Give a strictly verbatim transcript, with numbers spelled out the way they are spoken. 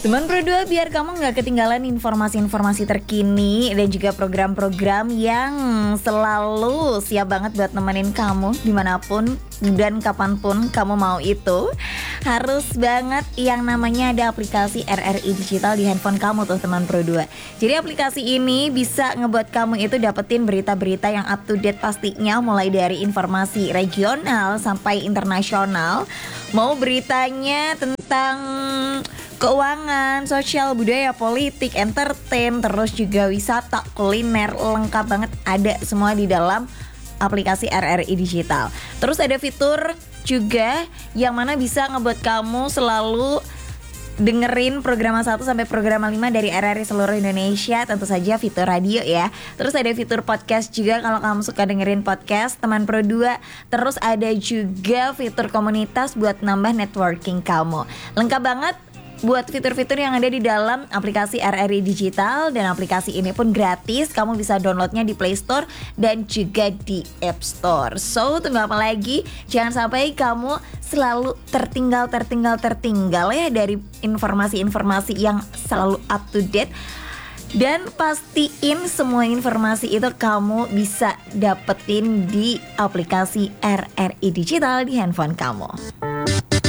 Teman Pro dua, biar kamu gak ketinggalan informasi-informasi terkini dan juga program-program yang selalu siap banget buat nemenin kamu dimanapun dan kapanpun kamu mau itu, harus banget yang namanya ada aplikasi R R I Digital di handphone kamu tuh teman Pro dua. Jadi aplikasi ini bisa ngebuat kamu itu dapetin berita-berita yang up to date pastinya, mulai dari informasi regional sampai internasional. Mau beritanya tentang keuangan, sosial, budaya, politik, entertain, terus juga wisata, kuliner, lengkap banget, ada semua di dalam aplikasi R R I Digital. Terus ada fitur juga yang mana bisa ngebuat kamu selalu dengerin program satu sampai program lima dari R R I seluruh Indonesia, tentu saja fitur radio ya. Terus ada fitur podcast juga kalau kamu suka dengerin podcast teman Pro dua. Terus ada juga fitur komunitas buat nambah networking kamu. Lengkap banget buat fitur-fitur yang ada di dalam aplikasi R R I Digital, dan aplikasi ini pun gratis. Kamu bisa downloadnya di Play Store dan juga di App Store. So, tunggu apa lagi? Jangan sampai kamu selalu tertinggal, tertinggal, tertinggal ya dari informasi-informasi yang selalu up to date. Dan pastiin semua informasi itu kamu bisa dapetin di aplikasi R R I Digital di handphone kamu.